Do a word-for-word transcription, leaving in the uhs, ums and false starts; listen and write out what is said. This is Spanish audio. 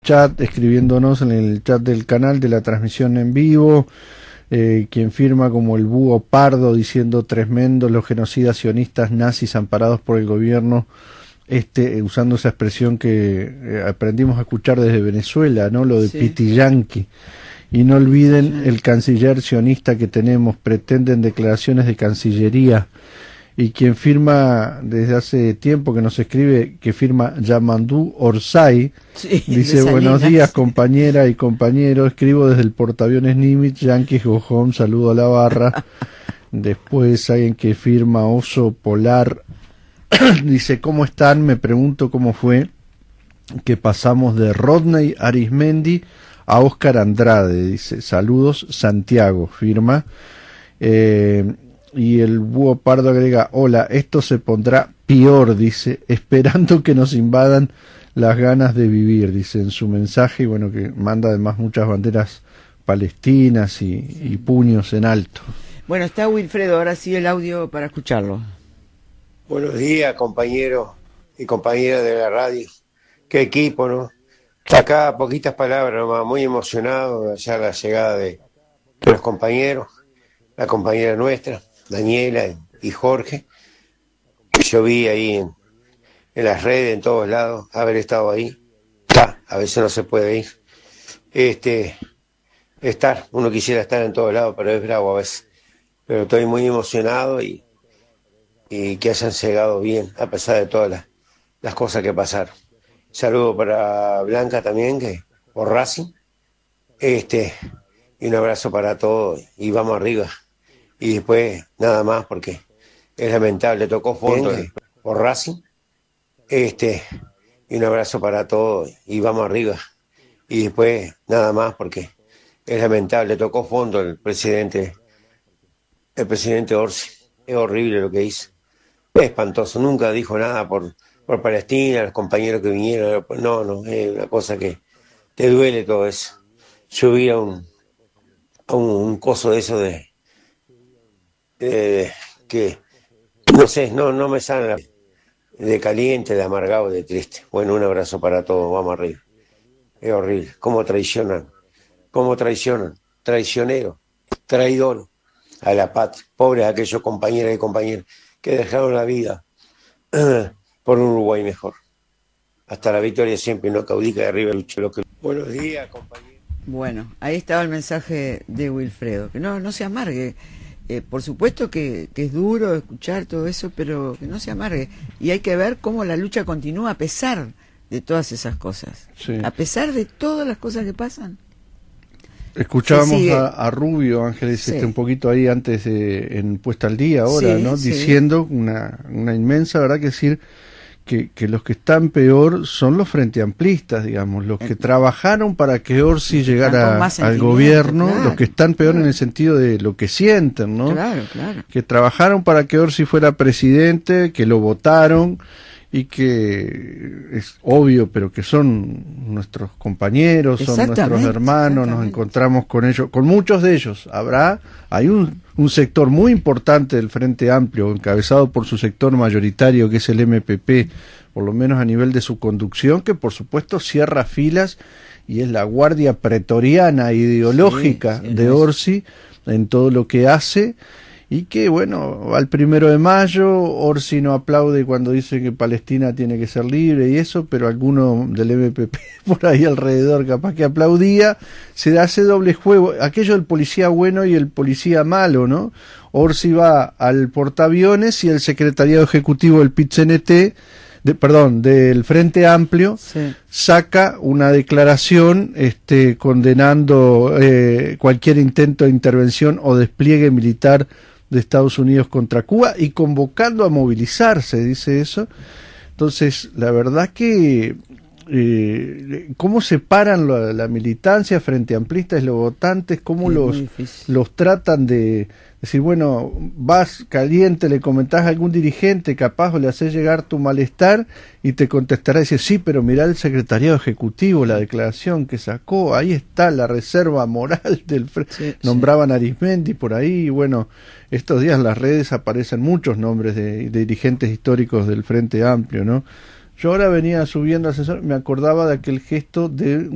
chat, escribiéndonos en el chat del canal de la transmisión en vivo, eh, quien firma como el búho pardo diciendo tremendo los genocidas sionistas nazis amparados por el gobierno, este usando esa expresión que eh, aprendimos a escuchar desde Venezuela, ¿no? Lo de Sí. pitiyanqui. Y no olviden el canciller sionista que tenemos, pretenden declaraciones de Cancillería. Y quien firma desde hace tiempo que nos escribe, que firma Yamandú Orsay, Sí, dice: de Salinas. buenos días compañera y compañero, escribo desde el portaaviones Nimitz, Yankees Go Home, saludo a la barra. Después alguien que firma Oso Polar, dice: ¿cómo están? Me pregunto cómo fue que pasamos de Rodney Arismendi a Óscar Andrade, dice, saludos Santiago, firma. Eh, y el búho pardo agrega: hola, esto se pondrá peor, dice, esperando que nos invadan las ganas de vivir, dice en su mensaje, y bueno, que manda además muchas banderas palestinas y, y puños en alto. Bueno, está Wilfredo, ahora sí el audio para escucharlo. Buenos días, compañeros y compañeras de la radio. Qué equipo, ¿no? Acá poquitas palabras nomás, muy emocionado ya la llegada de, de los compañeros, la compañera nuestra, Daniela y Jorge. Yo vi ahí en, en las redes, en todos lados, haber estado ahí. Ah, a veces no se puede ir. Este, estar, uno quisiera estar en todos lados, pero es bravo a veces. Pero estoy muy emocionado y, y que hayan llegado bien, a pesar de todas las, las cosas que pasaron. Saludo para Blanca también, que por Racing. Este, y un abrazo para todos y vamos arriba. Y después nada más porque es lamentable, tocó fondo eh, por Racing. Este, y un abrazo para todos y vamos arriba. Y después nada más porque es lamentable, tocó fondo el presidente, el presidente Orsi. Es horrible lo que hizo. Es espantoso, nunca dijo nada por por Palestina, los compañeros que vinieron, no, no, es una cosa que te duele todo eso. Subir a un, a un, un coso de eso de, de que, no sé, no, no me sale de caliente, de amargado, de triste. Bueno, un abrazo para todos, vamos arriba. Es horrible, cómo traicionan, cómo traicionan, traicionero, traidor a la patria. Pobres aquellos compañeros y compañeras que dejaron la vida por un Uruguay mejor. Hasta la victoria siempre, no caudica de arriba lucha lo que... Buenos días, compañero. Bueno, ahí estaba el mensaje de Wilfredo, que no, no se amargue. Eh, por supuesto que, que es duro escuchar todo eso, pero que no se amargue. Y hay que ver cómo la lucha continúa a pesar de todas esas cosas. Sí. A pesar de todas las cosas que pasan. Escuchábamos sí, a, a Rubio, Ángeles, sí. este, un poquito ahí antes de, en Puesta al Día ahora, Sí, ¿no? sí. Diciendo una, una inmensa verdad, que decir que, que los que están peor son los frenteamplistas, digamos, los que trabajaron para que Orsi llegara al gobierno, claro, los que están peor claro. en el sentido de lo que sienten, ¿no? Claro, claro. Que trabajaron para que Orsi fuera presidente, que lo votaron, y que es obvio, pero que son nuestros compañeros, son nuestros hermanos, nos encontramos con ellos, con muchos de ellos. Habrá, hay un, un sector muy importante del Frente Amplio, encabezado por su sector mayoritario, que es el M P P, por lo menos a nivel de su conducción, que por supuesto cierra filas y es la guardia pretoriana ideológica sí, sí, de Orsi en todo lo que hace. Y que, bueno, al primero de mayo, Orsi no aplaude cuando dice que Palestina tiene que ser libre y eso, pero alguno del M P P por ahí alrededor capaz que aplaudía. Se hace doble juego, aquello del policía bueno y el policía malo, ¿no? Orsi va al portaaviones y el secretariado ejecutivo del P I T C N T, de, perdón, del Frente Amplio, sí. saca una declaración este, condenando eh, cualquier intento de intervención o despliegue militar de Estados Unidos contra Cuba y convocando a movilizarse, dice eso. Entonces, la verdad que eh, cómo separan la, la militancia frente amplista y los votantes, cómo los, los tratan de decir, bueno, vas caliente, le comentás a algún dirigente, capaz o le haces llegar tu malestar y te contestará y dice, sí, pero mirá el secretariado ejecutivo, la declaración que sacó, ahí está la reserva moral del Frente, sí, nombraban sí. a Arismendi por ahí, y bueno, estos días en las redes aparecen muchos nombres de, de dirigentes históricos del Frente Amplio, ¿no? Yo ahora venía subiendo asesor, me acordaba de aquel gesto de